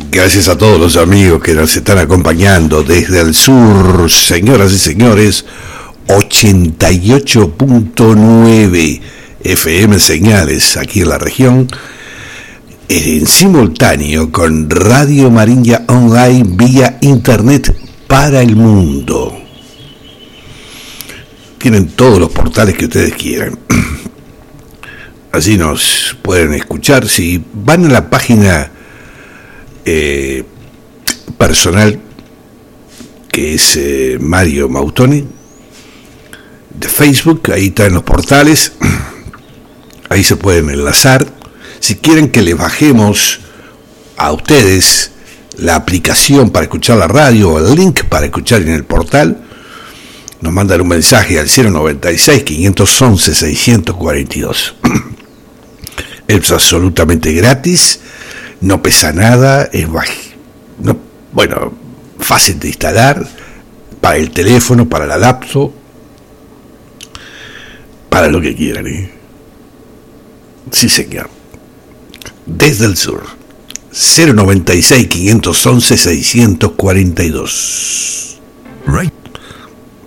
Gracias a todos los amigos que nos están acompañando desde el sur, señoras y señores. 88.9 FM señales aquí en la región, en simultáneo con Radio Marinha Online vía internet para el mundo. Tienen todos los portales que ustedes quieran. Así nos pueden escuchar. Si van a la página personal, que es Mario Mautone, de Facebook, ahí están los portales, ahí se pueden enlazar. Si quieren que les bajemos a ustedes la aplicación para escuchar la radio o el link para escuchar en el portal, nos mandan un mensaje al 096-511-642. Es absolutamente gratis, no pesa nada, es fácil de instalar para el teléfono, para la laptop, para lo que quieran, ¿eh? Sí, señor. Desde el sur, 096-511-642. Right.